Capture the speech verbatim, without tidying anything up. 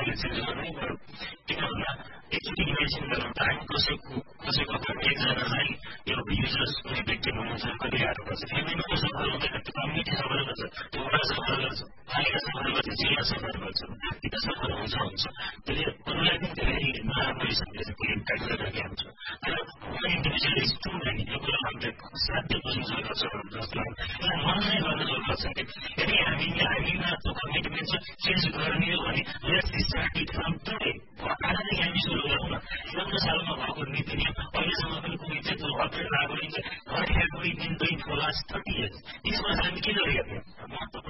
हामीले चेन्ज गर्नै पर्यो किन भन्दा एकचोटि इमेजिन गरौँ त हामी कसैको कसैको एकजना चाहिँ यो युजर्स कुनै भिक्टिम हुनुहुन्छ कति गाह्रो पर्छ फ्यामिलीमा त सफर हुँदैन त्यो कम्युनिटी सफर गर्छ त्यो वडा सफर गर्छ पालिका सफर गर्छ जिल्ला सफर गर्छ व्यक्ति त सफर हुन्छ हुन्छ त्यसले अरूलाई पनि धेरै नराम्रो हिसाबले चाहिँ त्यो इम्प्याक्ट गरिरहेको हुन्छ तर one individual is to many यो कुरा हामीले साध्य बुझ्नु जरुरत छ जस्तो लाग्छ यसलाई मननै गर्न जरुरत छ यदि हामीले हामीमा त्यो कमिटमेन्ट चाहिँ चेन्ज गर्ने हो भने let's start it from today